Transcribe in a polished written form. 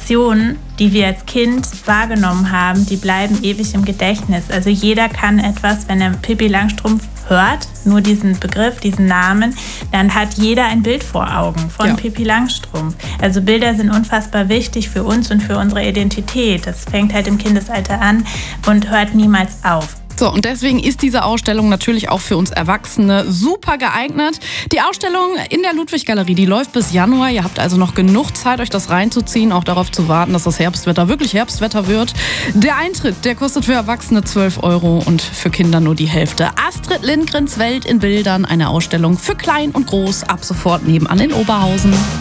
Situationen, die wir als Kind wahrgenommen haben, die bleiben ewig im Gedächtnis. Also jeder kann etwas, wenn er Pippi Langstrumpf hört, nur diesen Begriff, diesen Namen, dann hat jeder ein Bild vor Augen von Pippi Langstrumpf. Also Bilder sind unfassbar wichtig für uns und für unsere Identität. Das fängt halt im Kindesalter an und hört niemals auf. So, und deswegen ist diese Ausstellung natürlich auch für uns Erwachsene super geeignet. Die Ausstellung in der Ludwig-Galerie, die läuft bis Januar. Ihr habt also noch genug Zeit, euch das reinzuziehen, auch darauf zu warten, dass das Herbstwetter wirklich Herbstwetter wird. Der Eintritt, der kostet für Erwachsene 12 € und für Kinder nur die Hälfte. Astrid Lindgrens Welt in Bildern, eine Ausstellung für klein und groß, ab sofort nebenan in Oberhausen.